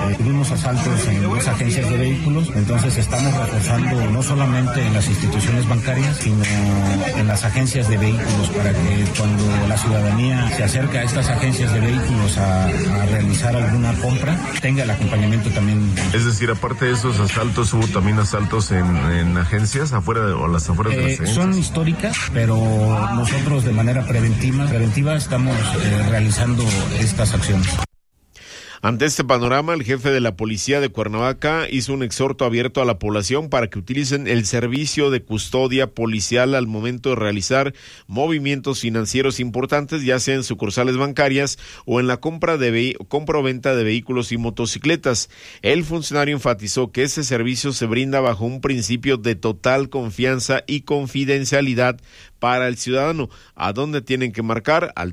tuvimos asaltos en 2 agencias de vehículos, entonces estamos reforzando no solamente en las instituciones bancarias, sino en las agencias de vehículos para que cuando la ciudadanía se acerca a estas agencias de vehículos a realizar alguna compra, tenga el acompañamiento también. Es decir, aparte de esos asaltos, hubo también asaltos en agencias afuera o las afueras de las agencias. Son históricas, pero nosotros de manera preventiva estamos realizando estas acciones. Ante este panorama, el jefe de la policía de Cuernavaca hizo un exhorto abierto a la población para que utilicen el servicio de custodia policial al momento de realizar movimientos financieros importantes, ya sea en sucursales bancarias o en la compra o venta de vehículos y motocicletas. El funcionario enfatizó que ese servicio se brinda bajo un principio de total confianza y confidencialidad para el ciudadano, a donde tienen que marcar al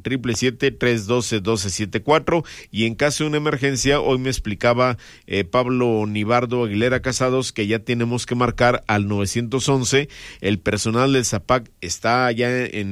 777-312-1274 y en caso de una emergencia, hoy me explicaba Pablo Nibardo Aguilera Casados que ya tenemos que marcar al 911. El personal del ZAPAC está allá en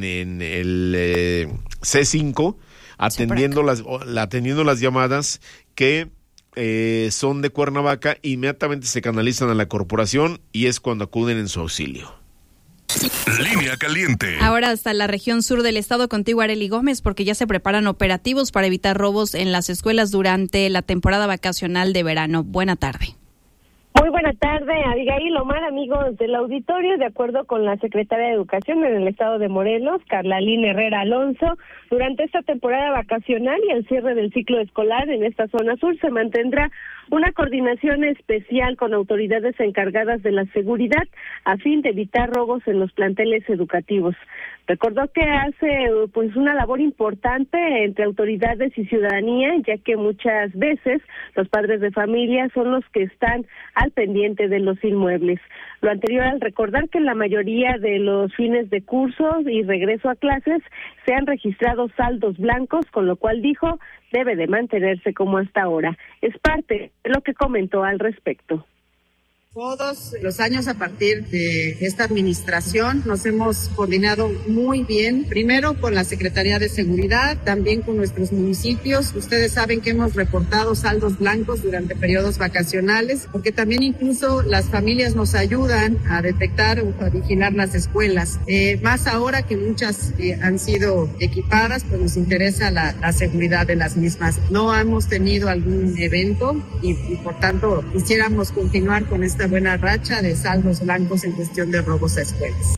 el C5 atendiendo las llamadas que son de Cuernavaca, inmediatamente se canalizan a la corporación y es cuando acuden en su auxilio. Línea caliente. Ahora hasta la región sur del estado, contigo Arely Gómez, porque ya se preparan operativos para evitar robos en las escuelas durante la temporada vacacional de verano. Buena tarde. Muy buena tarde, Abigail, Omar, amigos del auditorio. De acuerdo con la secretaria de Educación en el estado de Morelos, Carlalín Herrera Alonso, durante esta temporada vacacional y el cierre del ciclo escolar en esta zona sur se mantendrá una coordinación especial con autoridades encargadas de la seguridad a fin de evitar robos en los planteles educativos. Recordó que hace una labor importante entre autoridades y ciudadanía, ya que muchas veces los padres de familia son los que están al pendiente de los inmuebles. Lo anterior al recordar que en la mayoría de los fines de curso y regreso a clases se han registrado saldos blancos, con lo cual dijo debe de mantenerse como hasta ahora. Es parte de lo que comentó al respecto. Todos los años a partir de esta administración nos hemos coordinado muy bien, primero con la Secretaría de Seguridad, también con nuestros municipios. Ustedes saben que hemos reportado saldos blancos durante periodos vacacionales, porque también incluso las familias nos ayudan a detectar o a vigilar las escuelas. Más ahora que muchas han sido equipadas, pues nos interesa la seguridad de las mismas. No hemos tenido algún evento y por tanto quisiéramos continuar con esta buena racha de saldos blancos en cuestión de robos a escuelas.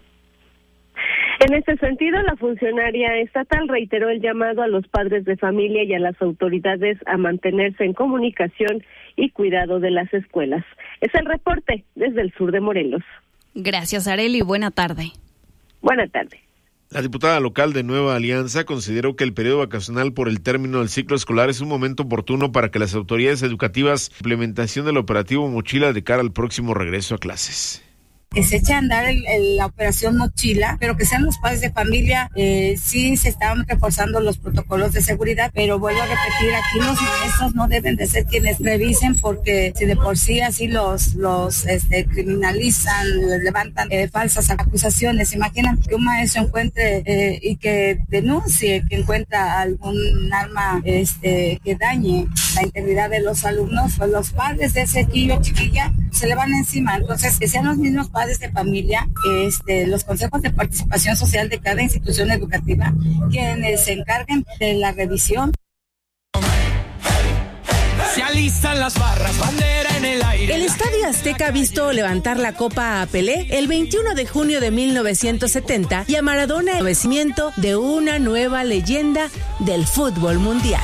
En este sentido, la funcionaria estatal reiteró el llamado a los padres de familia y a las autoridades a mantenerse en comunicación y cuidado de las escuelas. Es el reporte desde el sur de Morelos. Gracias, Arely. Buena tarde. Buena tarde. La diputada local de Nueva Alianza consideró que el periodo vacacional por el término del ciclo escolar es un momento oportuno para que las autoridades educativas implementación del operativo Mochila de cara al próximo regreso a clases. Que se eche a andar la operación Mochila, pero que sean los padres de familia. Sí se están reforzando los protocolos de seguridad, pero vuelvo a repetir, aquí los maestros no deben de ser quienes revisen, porque si de por sí así los criminalizan, les levantan falsas acusaciones. Imaginan que un maestro encuentre y que denuncie que encuentra algún arma que dañe la integridad de los alumnos, pues los padres de ese chiquilla se le van encima. Entonces, que sean los mismos padres de familia, los consejos de participación social de cada institución educativa quienes se encarguen de la revisión. Se alistan las barras, bandera en el aire. El Estadio Azteca ha visto levantar la copa a Pelé el 21 de junio de 1970 y a Maradona el nacimiento de una nueva leyenda del fútbol mundial.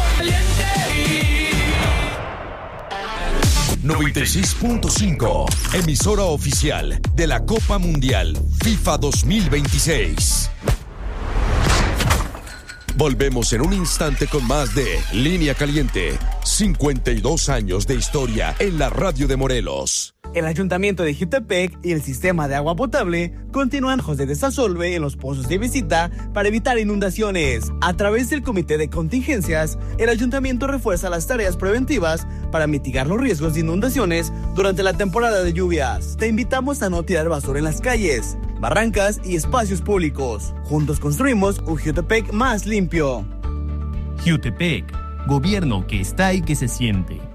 96.5, emisora oficial de la Copa Mundial FIFA 2026. Volvemos en un instante con más de Línea Caliente. 52 años de historia en la radio de Morelos. El Ayuntamiento de Jiutepec y el Sistema de Agua Potable continúan trabajos de desasolve en los pozos de visita para evitar inundaciones. A través del Comité de Contingencias, el Ayuntamiento refuerza las tareas preventivas para mitigar los riesgos de inundaciones durante la temporada de lluvias. Te invitamos a no tirar basura en las calles, barrancas y espacios públicos. Juntos construimos un Jiutepec más limpio. Jiutepec, gobierno que está y que se siente.